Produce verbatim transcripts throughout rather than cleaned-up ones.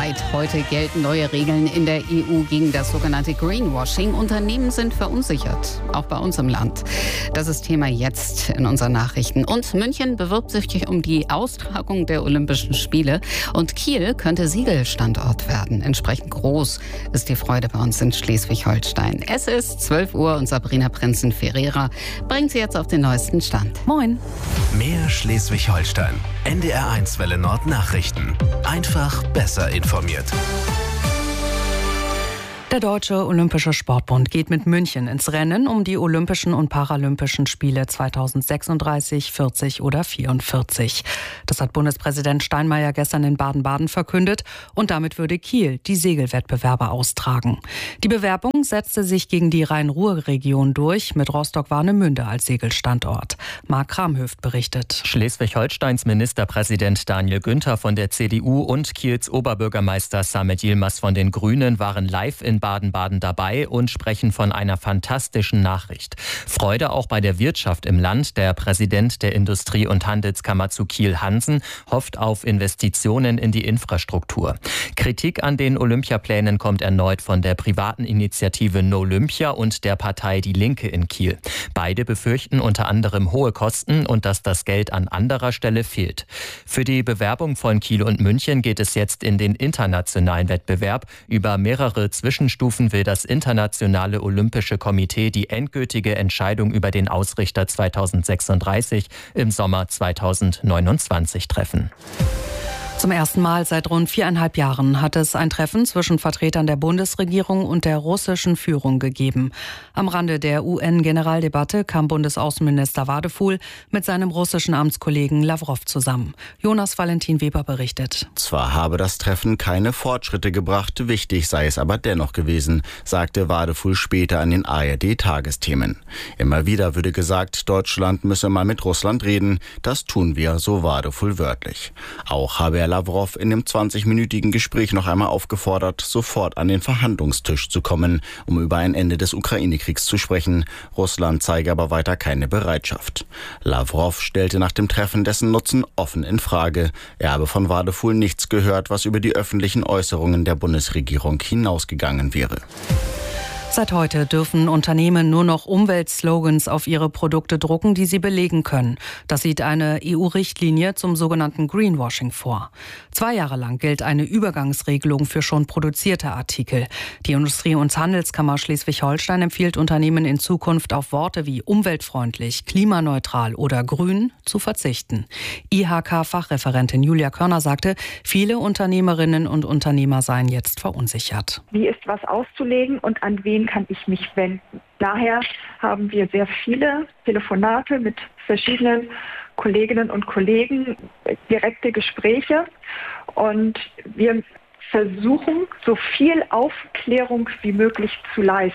Seit heute gelten neue Regeln in der E U gegen das sogenannte Greenwashing. Unternehmen sind verunsichert, auch bei uns im Land. Das ist Thema jetzt in unseren Nachrichten. Und München bewirbt sich um die Austragung der Olympischen Spiele. Und Kiel könnte Siegelstandort werden. Entsprechend groß ist die Freude bei uns in Schleswig-Holstein. Es ist zwölf Uhr und Sabrina Prinzen-Ferreira bringt Sie jetzt auf den neuesten Stand. Moin. Mehr Schleswig-Holstein. N D R eins Welle Nord Nachrichten. Einfach besser informiert. Der Deutsche Olympische Sportbund geht mit München ins Rennen um die Olympischen und Paralympischen Spiele zweitausendsechsunddreißig, vierzig oder vierundvierzig. Das hat Bundespräsident Steinmeier gestern in Baden-Baden verkündet und damit würde Kiel die Segelwettbewerbe austragen. Die Bewerbung setzte sich gegen die Rhein-Ruhr-Region durch, mit Rostock-Warnemünde als Segelstandort. Marc Kramhöft berichtet. Schleswig-Holsteins Ministerpräsident Daniel Günther von der C D U und Kiels Oberbürgermeister Samet Yilmaz von den Grünen waren live in Baden-Baden dabei und sprechen von einer fantastischen Nachricht. Freude auch bei der Wirtschaft im Land. Der Präsident der Industrie- und Handelskammer zu Kiel, Hansen, hofft auf Investitionen in die Infrastruktur. Kritik an den Olympiaplänen kommt erneut von der privaten Initiative Nolympia und der Partei Die Linke in Kiel. Beide befürchten unter anderem hohe Kosten und dass das Geld an anderer Stelle fehlt. Für die Bewerbung von Kiel und München geht es jetzt in den internationalen Wettbewerb. Über mehrere Zwischenstufen will das Internationale Olympische Komitee die endgültige Entscheidung über den Ausrichter zweitausendsechsunddreißig im Sommer zweitausendneunundzwanzig treffen. Zum ersten Mal seit rund viereinhalb Jahren hat es ein Treffen zwischen Vertretern der Bundesregierung und der russischen Führung gegeben. Am Rande der U N-Generaldebatte kam Bundesaußenminister Wadefuhl mit seinem russischen Amtskollegen Lavrov zusammen. Jonas Valentin Weber berichtet. Zwar habe das Treffen keine Fortschritte gebracht, wichtig sei es aber dennoch gewesen, sagte Wadefuhl später an den A R D-Tagesthemen. Immer wieder würde gesagt, Deutschland müsse mal mit Russland reden. Das tun wir, so Wadefuhl wörtlich. Auch habe er Lavrov in dem zwanzigminütigen Gespräch noch einmal aufgefordert, sofort an den Verhandlungstisch zu kommen, um über ein Ende des Ukraine-Kriegs zu sprechen. Russland zeige aber weiter keine Bereitschaft. Lavrov stellte nach dem Treffen dessen Nutzen offen in Frage. Er habe von Wadefuhl nichts gehört, was über die öffentlichen Äußerungen der Bundesregierung hinausgegangen wäre. Seit heute dürfen Unternehmen nur noch Umweltslogans auf ihre Produkte drucken, die sie belegen können. Das sieht eine E U-Richtlinie zum sogenannten Greenwashing vor. Zwei Jahre lang gilt eine Übergangsregelung für schon produzierte Artikel. Die Industrie- und Handelskammer Schleswig-Holstein empfiehlt Unternehmen in Zukunft auf Worte wie umweltfreundlich, klimaneutral oder grün zu verzichten. I H K-Fachreferentin Julia Körner sagte, viele Unternehmerinnen und Unternehmer seien jetzt verunsichert. Wie ist was auszulegen und an wen kann ich mich wenden? Daher haben wir sehr viele Telefonate mit verschiedenen Kolleginnen und Kollegen, direkte Gespräche, und wir versuchen, so viel Aufklärung wie möglich zu leisten.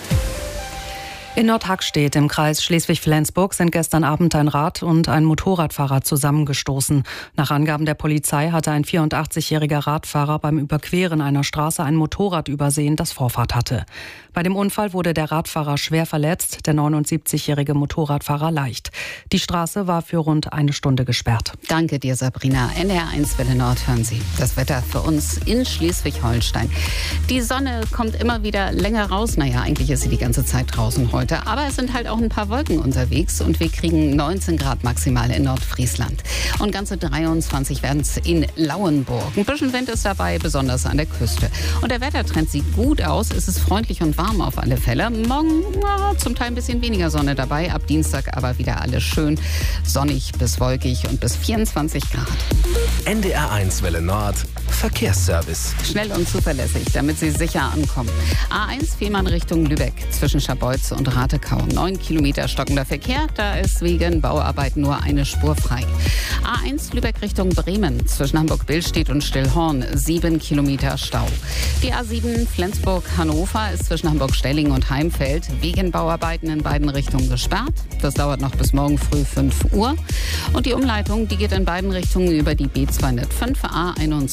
In Nordhackstedt im Kreis Schleswig-Flensburg sind gestern Abend ein Rad- und ein Motorradfahrer zusammengestoßen. Nach Angaben der Polizei hatte ein vierundachtzigjähriger Radfahrer beim Überqueren einer Straße ein Motorrad übersehen, das Vorfahrt hatte. Bei dem Unfall wurde der Radfahrer schwer verletzt, der neunundsiebzigjährige Motorradfahrer leicht. Die Straße war für rund eine Stunde gesperrt. Danke dir, Sabrina. N D R eins Welle Nord hören Sie. Das Wetter für uns in Schleswig-Holstein. Die Sonne kommt immer wieder länger raus. Naja, eigentlich ist sie die ganze Zeit draußen heute. Aber es sind halt auch ein paar Wolken unterwegs und wir kriegen neunzehn Grad maximal in Nordfriesland. Und ganze dreiundzwanzig werden es in Lauenburg. Ein bisschen Wind ist dabei, besonders an der Küste. Und der Wettertrend sieht gut aus. Es ist freundlich und warm auf alle Fälle. Morgen na, zum Teil ein bisschen weniger Sonne dabei. Ab Dienstag aber wieder alles schön sonnig bis wolkig und bis vierundzwanzig Grad. N D R eins Welle Nord Verkehrsservice. Schnell und zuverlässig, damit Sie sicher ankommen. A eins Fehmarn Richtung Lübeck zwischen Scharbeutz und Ratekau. Neun Kilometer stockender Verkehr, da ist wegen Bauarbeit nur eine Spur frei. A eins Lübeck Richtung Bremen zwischen Hamburg-Billstedt und Stillhorn. Sieben Kilometer Stau. Die A sieben Flensburg-Hannover ist zwischen Hamburg-Stelling und Heimfeld wegen Bauarbeiten in beiden Richtungen gesperrt. Das dauert noch bis morgen früh fünf Uhr. Und die Umleitung, die geht in beiden Richtungen über die B zweihundertfünf A einundzwanzig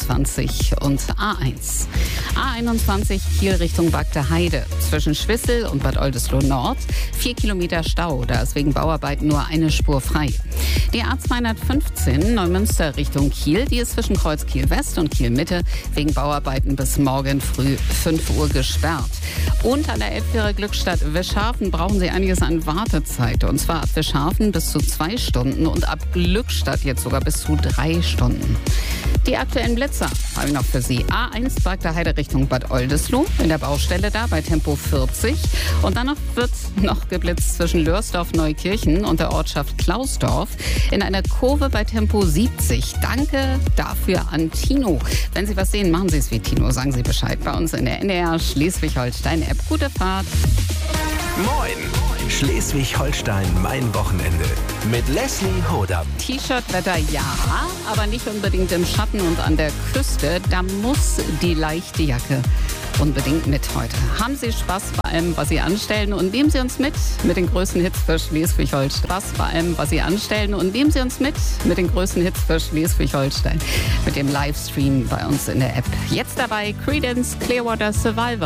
vierzig und A eins. A einundzwanzig Kiel Richtung Bagde Heide. Zwischen Schwissel und Bad Oldesloe Nord vier Kilometer Stau. Da ist wegen Bauarbeiten nur eine Spur frei. Die A zweihundertfünfzehn Neumünster Richtung Kiel, die ist zwischen Kreuz Kiel West und Kiel Mitte wegen Bauarbeiten bis morgen früh fünf Uhr gesperrt. Und an der Elbfähre Glückstadt Wischhafen brauchen Sie einiges an Wartezeit. Und zwar ab Wischhafen bis zu zwei Stunden und ab Glückstadt jetzt sogar bis zu drei Stunden. Die aktuellen Blitzer habe ich noch für Sie. A eins Bagde Heide Richtung Bad Oldesloe, in der Baustelle da bei Tempo vierzig. Und dann noch wird noch geblitzt zwischen Lörsdorf Neukirchen und der Ortschaft Klausdorf in einer Kurve bei Tempo siebzig. Danke dafür an Tino. Wenn Sie was sehen, machen Sie es wie Tino. Sagen Sie Bescheid bei uns in der N D R Schleswig-Holstein-App. Gute Fahrt. Moin! Schleswig-Holstein, mein Wochenende. Mit Leslie Hodam. T-Shirt-Wetter ja, aber nicht unbedingt im Schatten und an der Küste. Da muss die leichte Jacke unbedingt mit heute. Haben Sie Spaß bei allem, was Sie anstellen, und nehmen Sie uns mit mit den größten Hits für Schleswig-Holstein. Spaß bei allem, was Sie anstellen, und nehmen Sie uns mit mit den größten Hits für Schleswig-Holstein. Mit dem Livestream bei uns in der App. Jetzt dabei Creedence Clearwater Survivor.